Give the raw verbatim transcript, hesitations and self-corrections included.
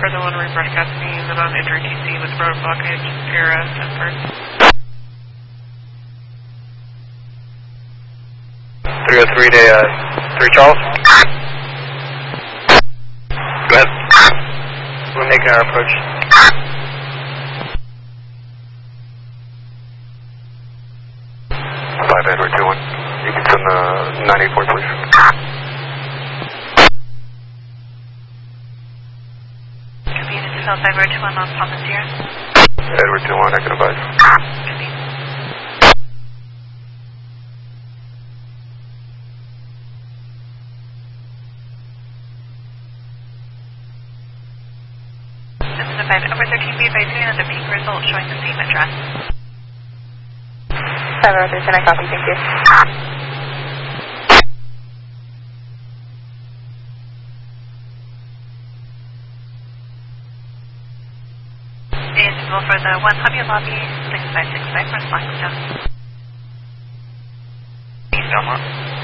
for the one rebroadcasting is on Inter T C with road blockage, Sierra, Stanford. three oh three to uh, three Charles. Go ahead. We're making our approach. five Edward two one. You can send the nine eight four, please. Convenience South Edward two one on Papa Sierra. Edward two one, I can advise. Convenience. This is a five over thirteen, be advising another peak result showing the same address. five over thirteen, I copy, thank you. Is visible for the one Hobby Lobby, six five six five, West Blackstone. East Belmont.